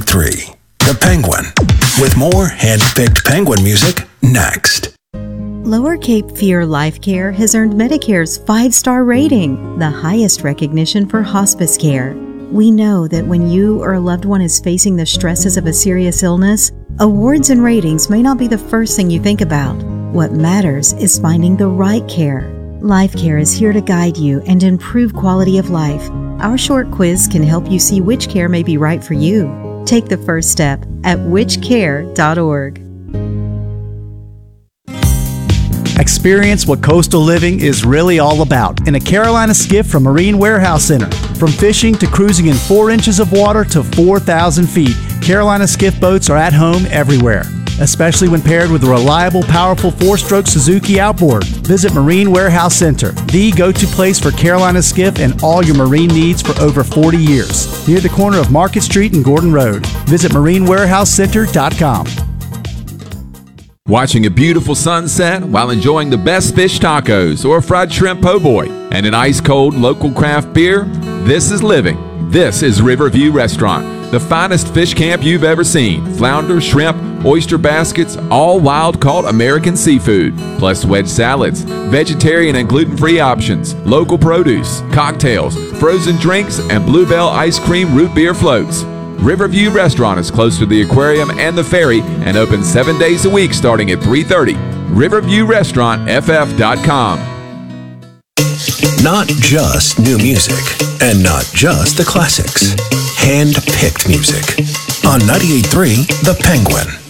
98.3, The Penguin, with more hand-picked Penguin music next. Lower Cape Fear Life Care has earned Medicare's 5-star rating, the highest recognition for hospice care. We know that when you or a loved one is facing the stresses of a serious illness, awards and ratings may not be the first thing you think about. What matters is finding the right care. Life Care is here to guide you and improve quality of life. Our short quiz can help you see which care may be right for you. Take the first step at whichcare.org. Experience what coastal living is really all about in a Carolina skiff from Marine Warehouse Center. From fishing to cruising in 4 inches of water to 4,000 feet, Carolina skiff boats are at home everywhere, especially when paired with a reliable, powerful 4-stroke Suzuki outboard. Visit Marine Warehouse Center, the go-to place for Carolina skiff and all your marine needs for over 40 years. Near the corner of Market Street and Gordon Road. Visit marinewarehousecenter.com. Watching a beautiful sunset while enjoying the best fish tacos or fried shrimp po' boy and an ice-cold local craft beer? This is living. This is Riverview Restaurant, the finest fish camp you've ever seen. Flounder, shrimp, oyster baskets, all wild-caught American seafood, plus wedge salads, vegetarian and gluten-free options, local produce, cocktails, frozen drinks, and Bluebell ice cream root beer floats. Riverview Restaurant is close to the aquarium and the ferry and open 7 days a week starting at 3:30. RiverviewRestaurantFF.com. Not just new music, and not just the classics. Hand-picked music. On 98.3, The Penguin.